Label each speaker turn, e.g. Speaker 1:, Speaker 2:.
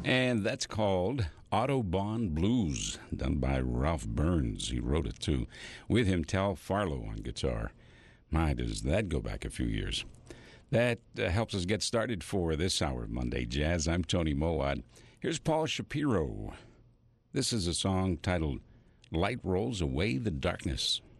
Speaker 1: And that's called Autobahn Blues, done by Ralph Burns. He wrote it too. With him, Tal Farlow on guitar. My, does that go back a few years. That helps us get started for this hour of Monday Jazz. I'm Tony Mowat. Here's Paul Shapiro. This is a song titled Light Rolls Away the Darkness.